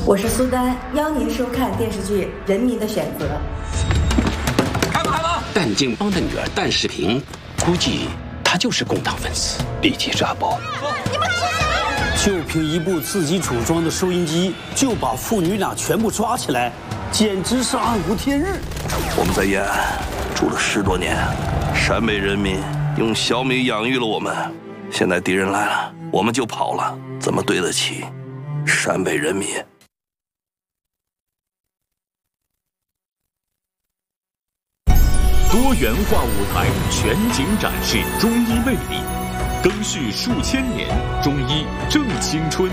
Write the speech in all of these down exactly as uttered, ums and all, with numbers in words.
我是苏丹，邀您收看电视剧《人民的选择》。 开门，开门！ 但敬邦的女儿但世平，估计她就是共党分子，立即抓捕。 你们是谁？ 就凭一部自己组装的收音机，就把父女俩全部抓起来，简直是暗无天日。 我们在延安住了十多年，陕北人民用小米养育了我们，现在敌人来了，我们就跑了，怎么对得起陕北人民？ 多元化舞台全景展示中医魅力，更续数千年，中医正青春。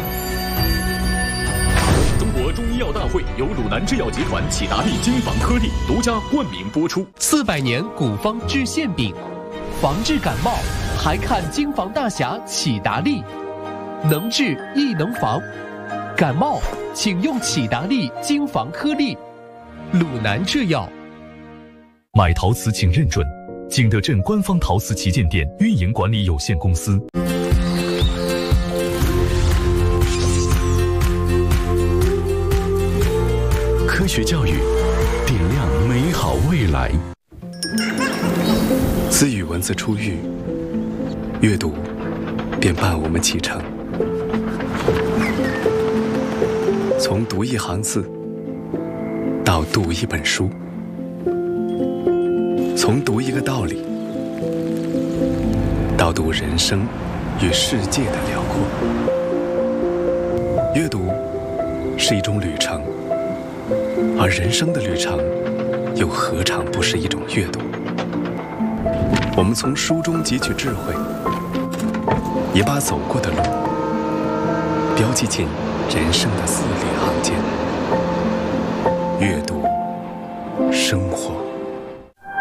中国中医药大会由鲁南制药集团启达利金防颗粒独家冠名播出。 四百年古方治馅饼，防治感冒还看金防大侠启达利，能治亦能防。感冒请用启达利金防颗粒。鲁南制药。 买陶瓷请认准景德镇官方陶瓷旗舰店运营管理有限公司。科学教育，点亮美好未来。 自语文字出狱，阅读便伴我们启程。从读一行字到读一本书，从读一个道理到读人生与世界的辽阔。阅读是一种旅程，而人生的旅程又何尝不是一种阅读？我们从书中汲取智慧，也把走过的路标记进人生的字里行间。阅读，生活。